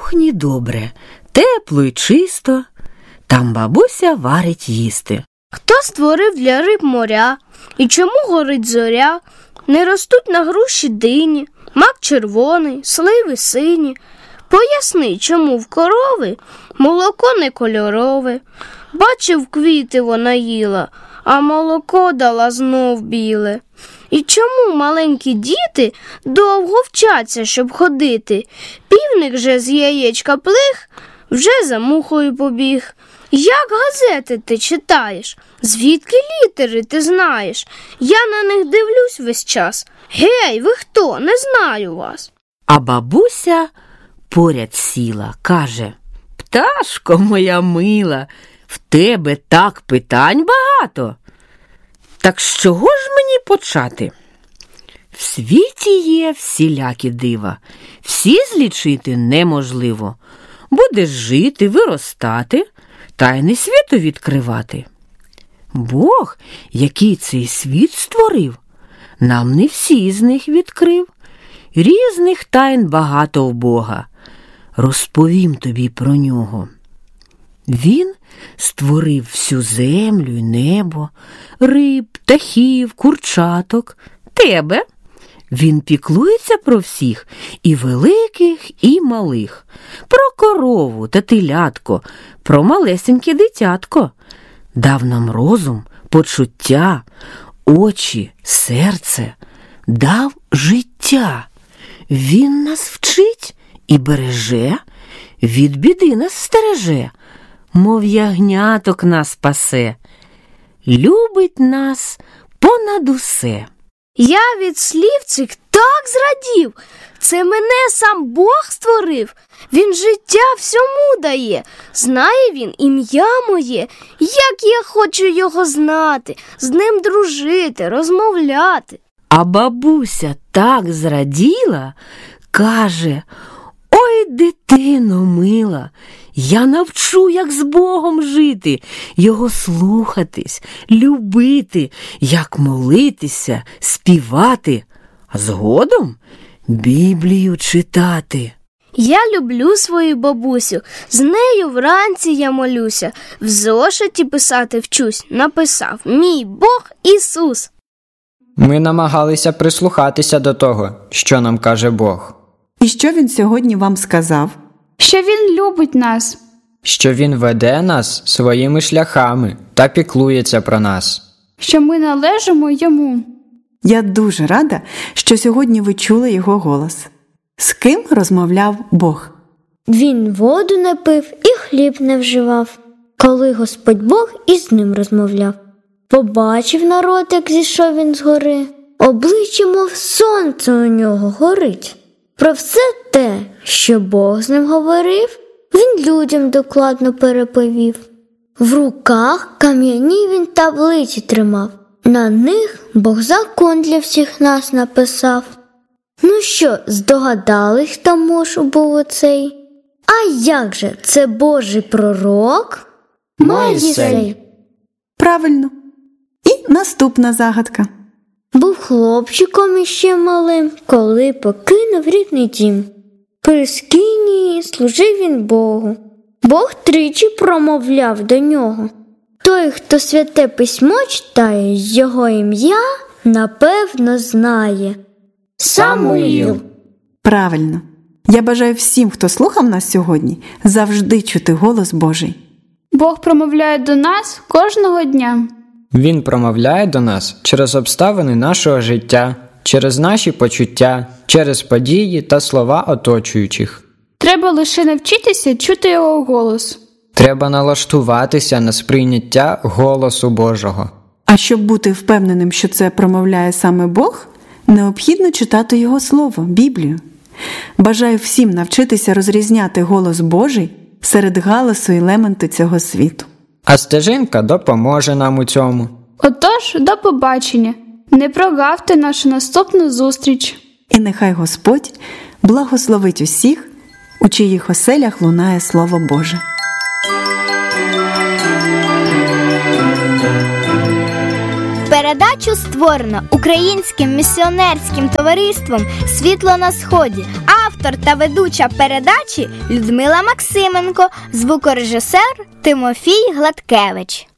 кухні добре, тепло й чисто, там бабуся варить їсти. Хто створив для риб моря? І чому горить зоря? Не ростуть на груші дині, мак червоний, сливи сині. Поясни, чому в корови молоко не кольорове. Бачив, квіти вона їла, а молоко дала знов біле. І чому маленькі діти довго вчаться, щоб ходити? Півник же з яєчка плих, вже за мухою побіг. Як газети ти читаєш? Звідки літери ти знаєш? Я на них дивлюсь весь час. Гей, ви хто? Не знаю вас. А бабуся поряд сіла, каже: «Пташко моя мила, в тебе так питань багато. Так з чого ж мені почати? В світі є всілякі дива, всі злічити неможливо. Будеш жити, виростати, тайни світу відкривати. Бог, який цей світ створив, нам не всі з них відкрив. Різних тайн багато у Бога. Розповім тобі про нього. Він створив всю землю й небо, риб, птахів, курчаток, тебе. Він піклується про всіх, і великих, і малих, про корову та телятко, про малесеньке дитятко. Дав нам розум, почуття, очі, серце, дав життя. Він нас вчить і береже, від біди нас стереже, мов ягняток нас пасе, любить нас понад усе». Я від слів цих так зрадів. Це мене сам Бог створив. Він життя всьому дає. Знає він ім'я моє. Як я хочу його знати, з ним дружити, розмовляти. А бабуся так зраділа, каже: «Ой, дитино мила, я навчу, як з Богом жити, його слухатись, любити, як молитися, співати, а згодом Біблію читати». Я люблю свою бабусю, з нею вранці я молюся, в зошиті писати вчусь, написав мій Бог Ісус. Ми намагалися прислухатися до того, що нам каже Бог. І що Він сьогодні вам сказав? Що Він любить нас. Що Він веде нас своїми шляхами та піклується про нас. Що ми належимо Йому. Я дуже рада, що сьогодні ви чули Його голос. З ким розмовляв Бог? Він воду не пив і хліб не вживав, коли Господь Бог із ним розмовляв. Побачив народ, як зійшов він з гори, обличчя, мов сонце у нього горить. Про все те, що Бог з ним говорив, він людям докладно переповів. В руках кам'яні він таблиці тримав, на них Бог закон для всіх нас написав. Ну що, здогадались, хто Моше був оцей? А як же, це Божий пророк? Мойсей. Правильно. І наступна загадка. Був хлопчиком іще малим, коли покинув рідний дім. При скинії служив він Богу. Бог тричі промовляв до нього. Той, хто святе письмо читає, його ім'я, напевно, знає. Самуїл. Правильно. Я бажаю всім, хто слухав нас сьогодні, завжди чути голос Божий. Бог промовляє до нас кожного дня. Він промовляє до нас через обставини нашого життя, через наші почуття, через події та слова оточуючих. Треба лише навчитися чути Його голос. Треба налаштуватися на сприйняття голосу Божого. А щоб бути впевненим, що це промовляє саме Бог, необхідно читати Його Слово, Біблію. Бажаю всім навчитися розрізняти голос Божий серед галасу і лементу цього світу. А стежинка допоможе нам у цьому. Отож, до побачення. Не прогавте нашу наступну зустріч. І нехай Господь благословить усіх, у чиїх оселях лунає Слово Боже. Передачу створено Українським місіонерським товариством «Світло на Сході». Автор Автор та ведуча передачі Людмила Максименко, звукорежисер Тимофій Гладкевич.